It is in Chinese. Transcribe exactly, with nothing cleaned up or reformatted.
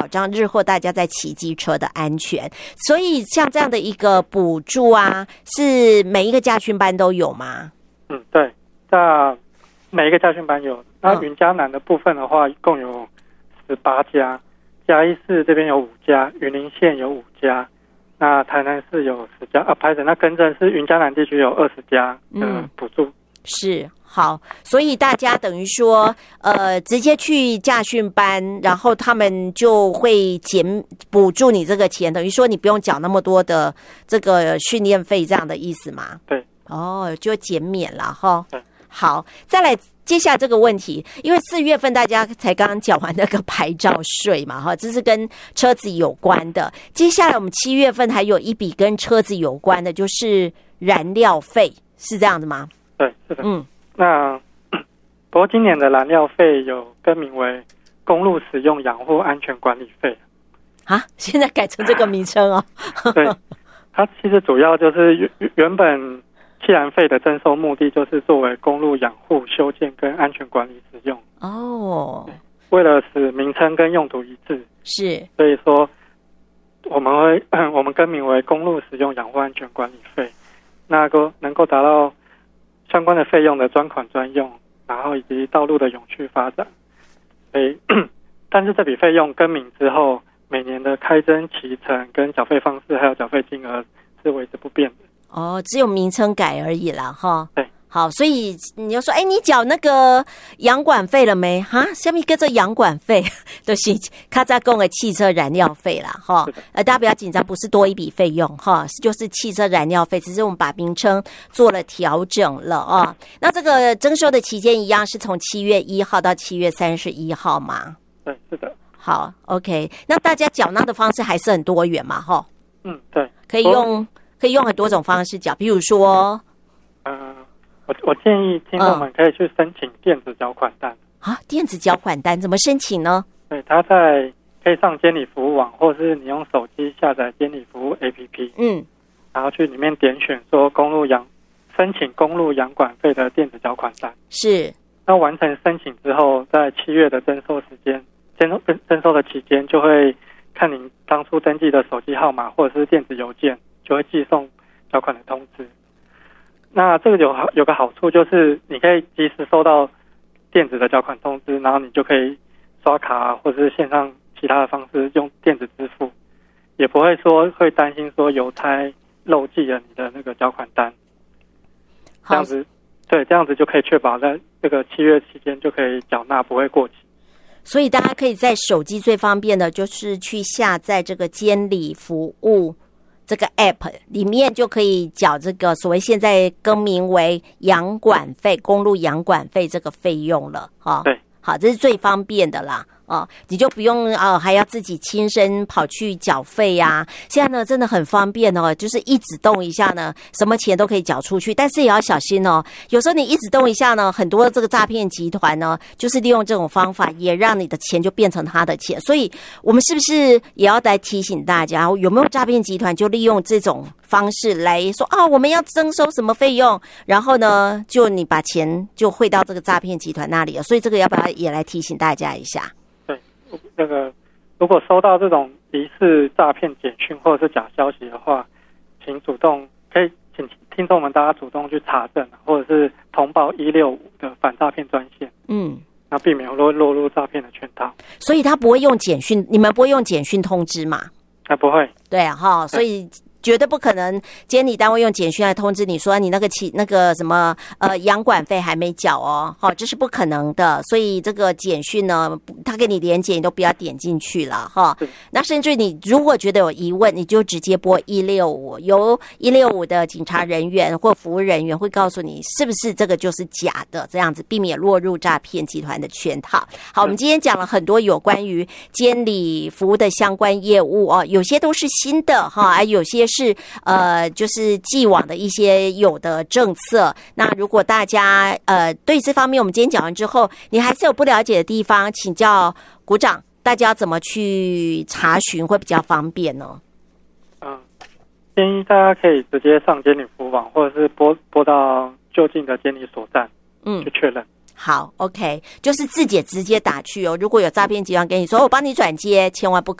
障日后大家在骑机车的安全。所以像这样的一个补助啊，是每一个驾训班都有吗？ 嗯，对，在每一个驾训班有。那云嘉南的部分的话，一共有十八家，嘉义市这边有五家，云林县有五家，那台南市有十家啊，拍的那更正是云嘉南地区有二十家的补助。嗯， 是。好，所以大家等于说，呃，直接去驾训班，然后他们就会减补助你这个钱，等于说你不用缴那么多的这个训练费，这样的意思吗？ 对。 哦，就减免了哈。好，再来接下来这个问题，因为四月份大家才刚刚缴完那个牌照税嘛，哈，这是跟车子有关的。接下来我们七月份还有一笔跟车子有关的，就是燃料费，是这样的吗？ 对，是的。 嗯。 那不过今年的燃料费有更名为公路使用养护安全管理费啊，现在改成这个名称哦。 对，它其实主要就是原原本汽燃费的征收目的就是作为公路养护、修建跟安全管理使用。 哦， 为了使名称跟用途一致， 是， 所以说我们会我们更名为公路使用养护安全管理费，那个能够达到相关的费用的专款专用，然后以及道路的永续发展。所以，但是这笔费用更名之后，每年的开征期程跟缴费方式还有缴费金额是维持不变的。哦， 只有名称改而已啦，哈。 对， 好，所以你就说，哎，你缴那个养管费了没？哈，下面叫做养管费，就是卡扎贡的汽车燃料费啦，哈。呃，大家不要紧张，不是多一笔费用，哈，就是汽车燃料费，只是我们把名称做了调整了啊。那这个征收的期间一样是从七月一号到七月三十一号吗？ 对，是的。 好 ，OK， 那大家缴纳的方式还是很多元嘛，哈。 嗯，对， 可以用。可以用很多种方式缴，比如说， 嗯、呃，我我建议听众们可以去申请电子缴款单、 嗯、啊。电子缴款单怎么申请呢？ 对，它在可以上监理服务网，或是你用手机下载监理服务 A P P， 嗯，然后去里面点选说公路养申请公路养管费的电子缴款单。 是， 那完成申请之后，在七月的征收时间，征收征收的期间，就会看您当初登记的手机号码或者是电子邮件。就会寄送缴款的通知。那这个有有个好处，就是你可以及时收到电子的缴款通知，然后你就可以刷卡或者是线上其他的方式用电子支付，也不会说会担心说邮差漏寄了你的那个缴款单。这样子，对，这样子就可以确保在这个七月期间就可以缴纳，不会过期。 所以大家可以在手机最方便的就是去下载这个监理服务。这个 app 里面就可以缴这个所谓现在更名为养管费、公路养管费这个费用了，哈。 对， 好，这是最方便的啦。哦，你就不用呃还要自己亲身跑去缴费呀。现在呢真的很方便哦，就是一指动一下呢，什么钱都可以缴出去，但是也要小心哦。有时候你一指动一下呢，很多这个诈骗集团呢，就是利用这种方法，也让你的钱就变成他的钱。所以我们是不是也要来提醒大家，有没有诈骗集团就利用这种方式来说啊，我们要征收什么费用，然后呢，就你把钱就汇到这个诈骗集团那里了。所以这个要不要也来提醒大家一下？ 那个，如果收到这种疑似诈骗简讯或者是假消息的话，请主动可以请听众们大家主动去查证，或者是通报一六五的反诈骗专线，嗯，那避免落落入诈骗的圈套。 所以他不会用简讯，你们不会用简讯通知嘛？ 啊，不会。 对啊，哈，所以。绝对不可能监理单位用简讯来通知你说你那个起那个什么呃养管费还没缴哦，好，这是不可能的。所以这个简讯呢，他给你连结你都不要点进去了哈。那甚至你如果觉得有疑问，你就直接拨一六五，由一六五的警察人员或服务人员会告诉你是不是这个就是假的，这样子避免落入诈骗集团的圈套。好，我们今天讲了很多有关于监理服务的相关业务哦，有些都是新的哈，有些是呃，就是既往的一些有的政策。那如果大家呃对这方面我们今天讲完之后，你还是有不了解的地方，请教股长，大家怎么去查询会比较方便呢？ 嗯，建议大家可以直接上监理服务网，或者是拨拨到就近的监理所站，嗯，去确认。 好 ，OK， 就是自己直接打去哦。如果有诈骗集团跟你说我帮你转接，千万不可